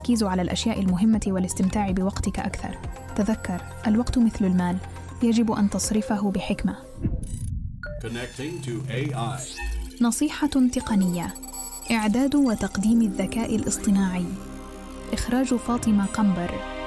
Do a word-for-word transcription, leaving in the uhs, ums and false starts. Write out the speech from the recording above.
التركيز على الأشياء المهمة والاستمتاع بوقتك أكثر. تذكر، الوقت مثل المال، يجب أن تصرفه بحكمة. Connecting to إيه آي. نصيحة تقنية: إعداد وتقديم الذكاء الاصطناعي. إخراج فاطمة قنبر.